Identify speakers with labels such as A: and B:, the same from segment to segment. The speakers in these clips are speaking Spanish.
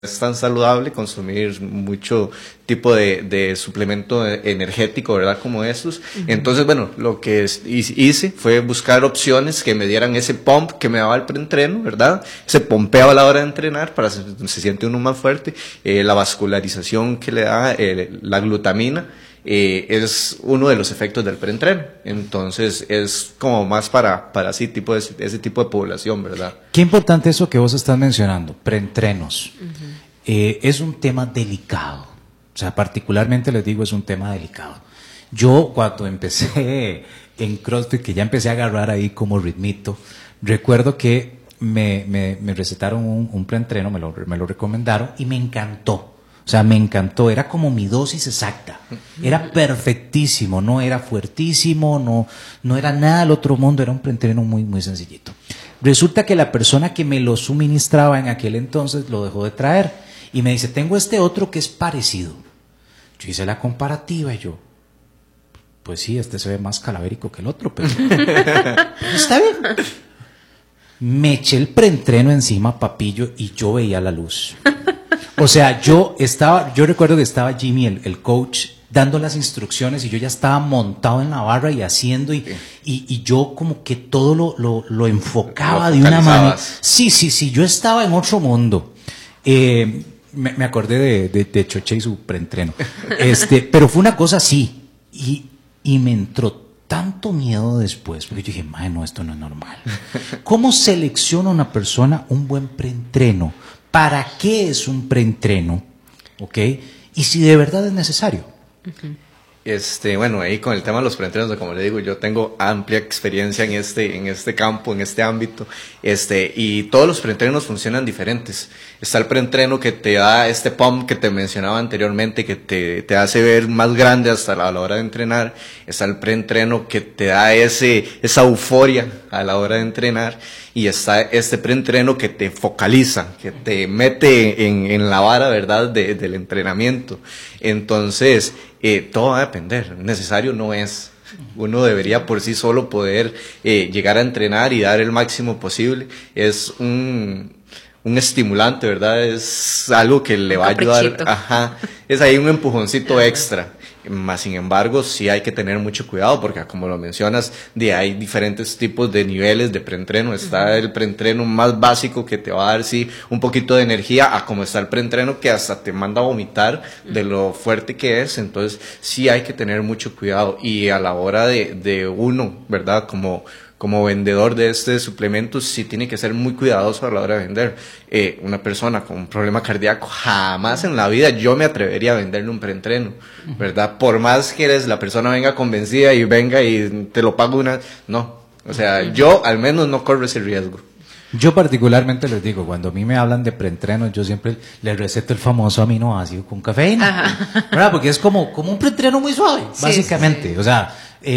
A: es tan saludable consumir mucho tipo de suplemento energético, ¿verdad? Como estos. Entonces, bueno, lo que hice fue buscar opciones que me dieran ese pump que me daba el preentreno, ¿verdad? Ese pompeo a la hora de entrenar para se siente uno más fuerte. La vascularización que le da la glutamina. Es uno de los efectos del preentreno. Entonces es como más para así tipo ese tipo de población, ¿verdad?
B: Qué importante eso que vos estás mencionando, preentrenos. Es un tema delicado. O sea, particularmente les digo, es un tema delicado. Yo cuando empecé en CrossFit, que ya empecé a agarrar ahí como ritmito, recuerdo que me recetaron un preentreno, me lo recomendaron y me encantó. O sea, me encantó, era como mi dosis exacta, era perfectísimo, no era fuertísimo, no era nada del otro mundo, era un preentreno muy, muy sencillito. Resulta que la persona que me lo suministraba en aquel entonces lo dejó de traer y me dice, tengo este otro que es parecido. Yo hice la comparativa y yo, pues sí, este se ve más calavérico que el otro, pero está bien. Me eché el preentreno encima, papillo, y yo veía la luz. O sea, yo recuerdo que estaba Jimmy, el coach, dando las instrucciones y yo ya estaba montado en la barra y haciendo y yo como que todo lo enfocaba de una manera. Sí, yo estaba en otro mundo. Me acordé de Choche y su preentreno. Pero fue una cosa así y me entró tanto miedo después, porque yo dije, no, esto no es normal. ¿Cómo selecciona una persona un buen preentreno? ¿Para qué es un preentreno? ¿Ok? Y si de verdad es necesario.
A: Bueno, ahí con el tema de los preentrenos, como le digo, yo tengo amplia experiencia en este campo, en este ámbito, y todos los preentrenos funcionan diferentes. Está el preentreno que te da este pump que te mencionaba anteriormente, que te hace ver más grande hasta a la hora de entrenar. Está el preentreno que te da esa euforia a la hora de entrenar. Y está este preentreno que te focaliza, que te mete en la vara, ¿verdad?, del entrenamiento. Entonces, todo va a depender. Necesario no es. Uno debería por sí solo poder llegar a entrenar y dar el máximo posible. Es un estimulante, ¿verdad? Es algo que le va a ayudar. Ajá. Es ahí un empujoncito extra. Más sin embargo, sí hay que tener mucho cuidado porque, como lo mencionas, hay diferentes tipos de niveles de preentreno. Está el preentreno más básico que te va a dar un poquito de energía, a como está el preentreno que hasta te manda a vomitar de lo fuerte que es. Entonces sí hay que tener mucho cuidado y a la hora de uno, ¿verdad? Como vendedor de este suplemento, sí tiene que ser muy cuidadoso a la hora de vender. Una persona con un problema cardíaco, jamás en la vida yo me atrevería a venderle un preentreno, ¿verdad? Por más que la persona venga convencida y venga y te lo pago no. O sea, yo al menos no corro ese riesgo.
B: Yo particularmente les digo, cuando a mí me hablan de preentrenos, yo siempre les receto el famoso aminoácido con cafeína, ¿verdad? Porque es como un preentreno muy suave, básicamente. Sí. O sea,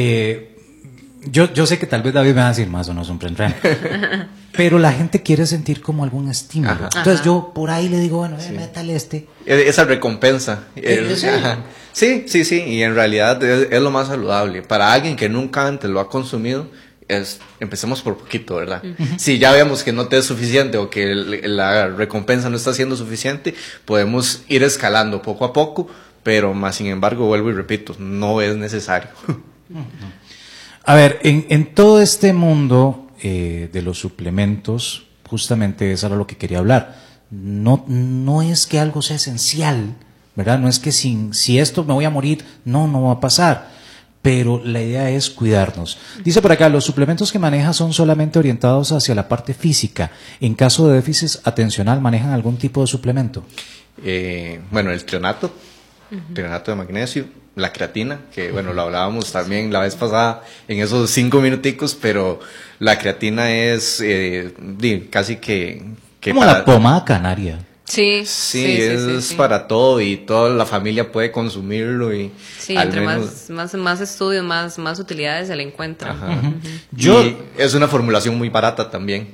B: yo sé que tal vez David me va a decir, más o no es un preentreno, pero la gente quiere sentir como algún estímulo. Ajá. Entonces yo por ahí le digo, bueno, métale
A: esa recompensa. Sí, y en realidad es lo más saludable. Para alguien que nunca antes lo ha consumido, empecemos por poquito, ¿verdad? Si ya vemos que no te es suficiente o que la recompensa no está siendo suficiente, podemos ir escalando poco a poco, pero más sin embargo, vuelvo y repito, no es necesario.
B: A ver, en todo este mundo de los suplementos, justamente eso era lo que quería hablar. No es que algo sea esencial, ¿verdad? No es que si esto me voy a morir, no va a pasar. Pero la idea es cuidarnos. Dice por acá, los suplementos que maneja son solamente orientados hacia la parte física. En caso de déficit atencional, ¿manejan algún tipo de suplemento?
A: Bueno, el trionato de magnesio, la creatina, que bueno, lo hablábamos también la vez pasada en esos 5 minuticos, pero la creatina es casi que
B: como la pomada canaria.
A: Sí, es para todo y toda la familia puede consumirlo y
C: entre más estudios, más utilidades se le encuentran.
A: Y es una formulación muy barata también.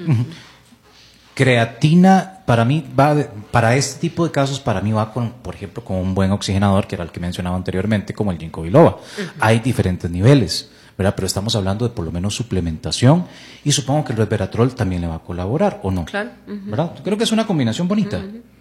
B: Creatina para mí para este tipo de casos para mí va por ejemplo con un buen oxigenador que era el que mencionaba anteriormente como el ginkgo biloba. Hay diferentes niveles, ¿verdad? Pero estamos hablando de por lo menos suplementación y supongo que el resveratrol también le va a colaborar, ¿o no?
C: Claro.
B: ¿Verdad? Creo que es una combinación bonita.